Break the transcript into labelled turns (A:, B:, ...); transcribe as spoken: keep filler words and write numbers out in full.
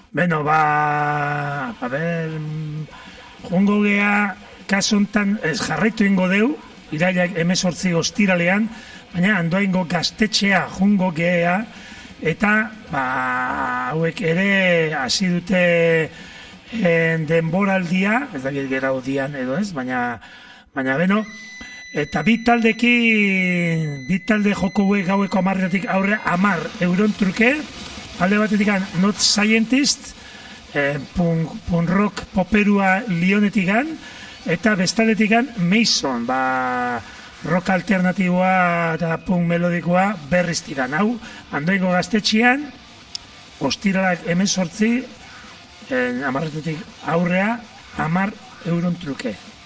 A: Beno, ba, a ber, jungo gea, kasontan, ez jarraitu ingo deu, irailak emezortzi ostiralean, baina andoaingo gaztetxea jungo gea, eta, ba, hauek ere hasi dute en, denboraldia, ez dakit gera odian edo ez, baina, baina beno, eta bi taldeki, bi talde joko hauek gaueko amarretik aurre amar euron truke, alde batetik Not Scientist, eh, punk, punk rock poperua Lionetik, eta bestaletik Mason, ba, rock alternatiboa eta punk melodikoa berriztik. Hau, andoaingo gaztetxean, ostiralak hemen sortzi, eh, amarretetik aurrea, amar euron truke.